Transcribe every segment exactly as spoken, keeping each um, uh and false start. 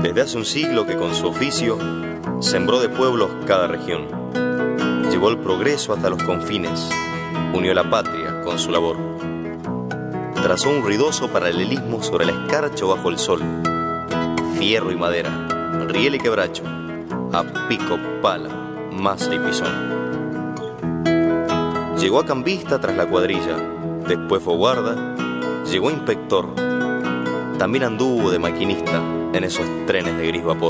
Desde hace un siglo que con su oficio sembró de pueblos cada región. Llevó el progreso hasta los confines, unió la patria con su labor. Trazó un ruidoso paralelismo sobre el escarcho bajo el sol. Fierro y madera, riel y quebracho, a pico, pala, masa y pisón. Llegó a cambista tras la cuadrilla, después fue guarda, llegó a inspector. También anduvo de maquinista en esos trenes de gris vapor.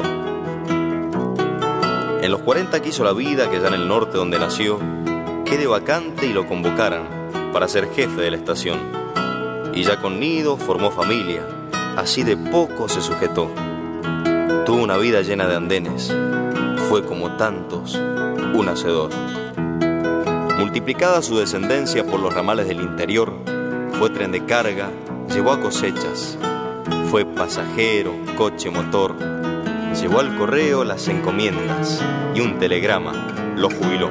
En los cuarenta quiso la vida que ya en el norte donde nació quede vacante y lo convocaran para ser jefe de la estación. Y ya con nido formó familia, así de poco se sujetó. Tuvo una vida llena de andenes, fue como tantos un hacedor. Multiplicada su descendencia por los ramales del interior, fue tren de carga, llevó a cosechas. Fue pasajero, coche, motor. Llevó al correo las encomiendas y un telegrama lo jubiló.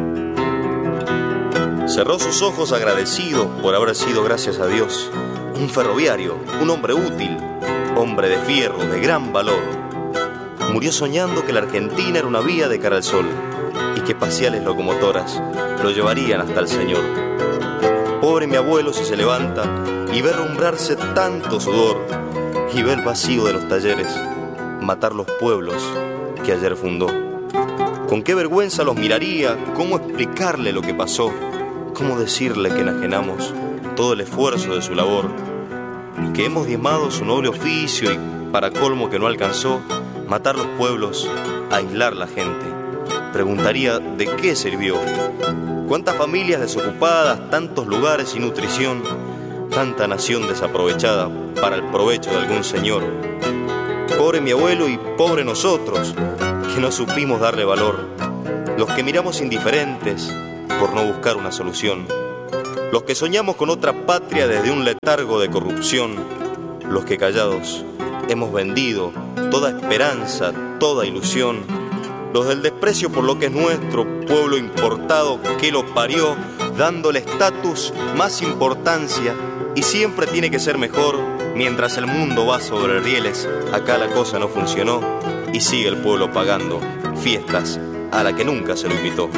Cerró sus ojos agradecido por haber sido, gracias a Dios, un ferroviario, un hombre útil, hombre de fierro, de gran valor. Murió soñando que la Argentina era una vía de cara al sol y que espaciales locomotoras lo llevarían hasta el Señor. Pobre mi abuelo si se levanta y ve rumbrarse tanto sudor y ve el vacío de los talleres matar los pueblos que ayer fundó. Con qué vergüenza los miraría, cómo explicarle lo que pasó, cómo decirle que enajenamos todo el esfuerzo de su labor, que hemos diezmado su noble oficio y, para colmo que no alcanzó, matar los pueblos, aislar la gente. Preguntaría de qué sirvió. Cuántas familias desocupadas, tantos lugares sin nutrición, tanta nación desaprovechada para el provecho de algún señor. Pobre mi abuelo y pobre nosotros, que no supimos darle valor. Los que miramos indiferentes por no buscar una solución. Los que soñamos con otra patria desde un letargo de corrupción. Los que callados hemos vendido toda esperanza, toda ilusión. Los del desprecio por lo que es nuestro, pueblo importado que lo parió, dándole estatus, más importancia, y siempre tiene que ser mejor. Mientras el mundo va sobre rieles, acá la cosa no funcionó y sigue el pueblo pagando fiestas a la que nunca se lo invitó.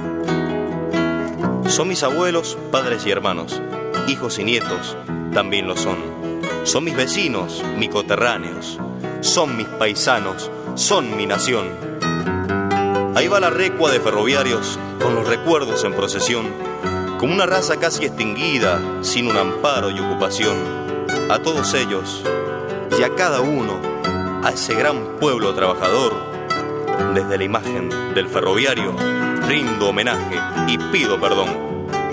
Son mis abuelos, padres y hermanos, hijos y nietos también lo son. Son mis vecinos, mis coterráneos, son mis paisanos, son mi nación. Ahí va la recua de ferroviarios con los recuerdos en procesión, como una raza casi extinguida, sin un amparo y ocupación. A todos ellos y a cada uno, a ese gran pueblo trabajador, desde la imagen del ferroviario, rindo homenaje y pido perdón.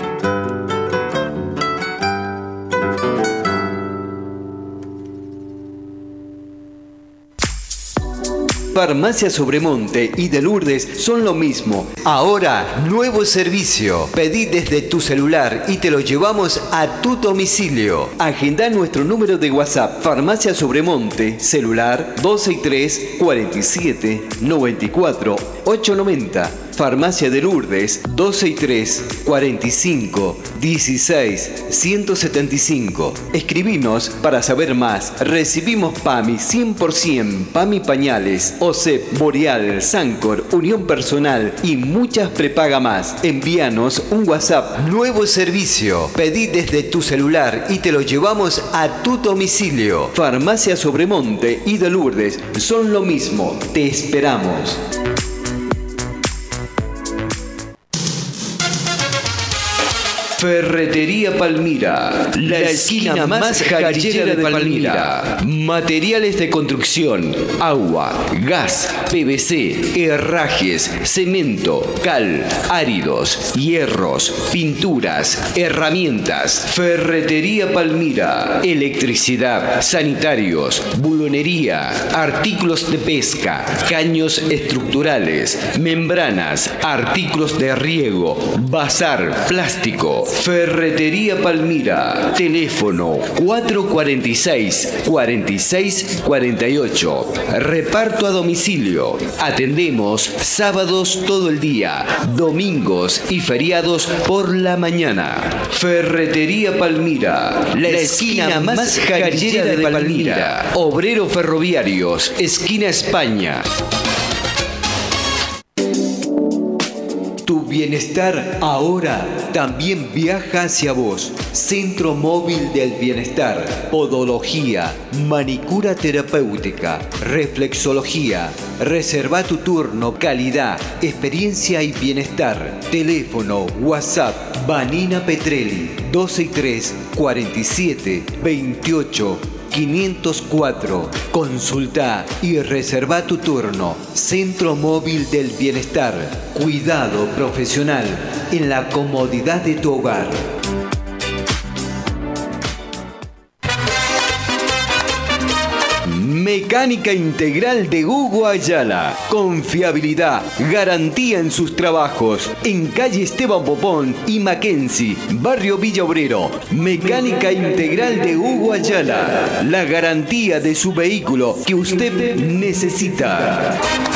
Farmacia Sobremonte y de Lourdes son lo mismo. Ahora, nuevo servicio. Pedí desde tu celular y te lo llevamos a tu domicilio. Agenda nuestro número de WhatsApp. Farmacia Sobremonte, celular dos seis tres, cuarenta y siete, noventa y cuatro, ochocientos noventa. Farmacia de Lourdes, dos seis tres, cuarenta y cinco, dieciséis, ciento setenta y cinco. Escribinos para saber más. Recibimos PAMI cien por ciento, PAMI Pañales, O C E P, Boreal, Sancor, Unión Personal y muchas prepaga más. Envíanos un WhatsApp. Nuevo servicio. Pedí desde tu celular y te lo llevamos a tu domicilio. Farmacia Sobremonte y de Lourdes son lo mismo. Te esperamos. Ferretería Palmira, la esquina más jarillera de Palmira. Materiales de construcción, agua, gas, P V C, herrajes, cemento, cal, áridos, hierros, pinturas, herramientas. Ferretería Palmira, electricidad, sanitarios, bulonería, artículos de pesca, caños estructurales, membranas, artículos de riego, bazar, plástico. Ferretería Palmira. Teléfono cuatro cuarenta y seis, cuarenta y seis cuarenta y ocho. Reparto a domicilio. Atendemos sábados todo el día, domingos y feriados por la mañana. Ferretería Palmira. La esquina más jarillera de Palmira. Obrero Ferroviarios, esquina España. Tu bienestar ahora también viaja hacia vos. Centro Móvil del Bienestar. Podología, manicura terapéutica, reflexología. Reserva tu turno, calidad, experiencia y bienestar. Teléfono, WhatsApp, Vanina Petrelli, doce y tres, cuarenta y siete, veintiocho. quinientos cuatro. Consulta y reserva tu turno. Centro Móvil del Bienestar. Cuidado profesional en la comodidad de tu hogar. Mecánica Integral de Hugo Ayala. Confiabilidad, garantía en sus trabajos. En calle Esteban Popón y Mackenzie, barrio Villa Obrero. Mecánica Integral de Hugo Ayala. La garantía de su vehículo que usted necesita.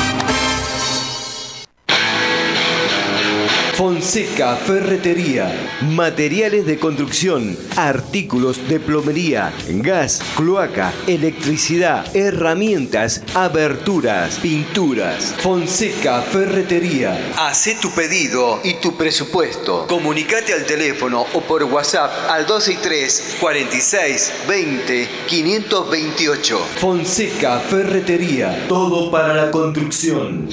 Fonseca Ferretería. Materiales de construcción, artículos de plomería, gas, cloaca, electricidad, herramientas, aberturas, pinturas. Fonseca Ferretería. Hacé tu pedido y tu presupuesto. Comunicate al teléfono o por WhatsApp al doce y tres, cuarenta y seis, veinte, quinientos veintiocho. Fonseca Ferretería. Todo para la construcción.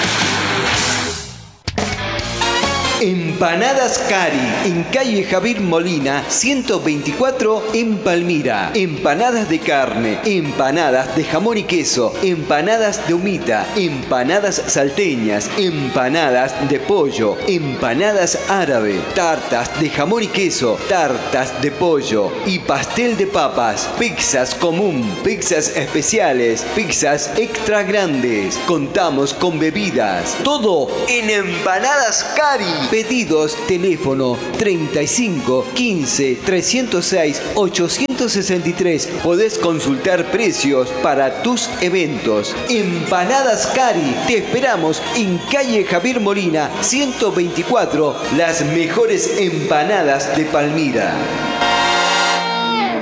Empanadas Cari, en calle Javier Molina, ciento veinticuatro en Palmira. Empanadas de carne, empanadas de jamón y queso, empanadas de humita, empanadas salteñas, empanadas de pollo, empanadas árabe, tartas de jamón y queso, tartas de pollo y pastel de papas, pizzas común, pizzas especiales, pizzas extra grandes. Contamos con bebidas. Todo en Empanadas Cari. Pedidos, teléfono treinta y cinco, quince, trescientos seis, ochocientos sesenta y tres. Podés consultar precios para tus eventos. Empanadas Cari. Te esperamos en calle Javier Molina, ciento veinticuatro. Las mejores empanadas de Palmira.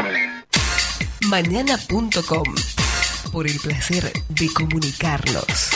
Mañana punto com. Por el placer de comunicarnos.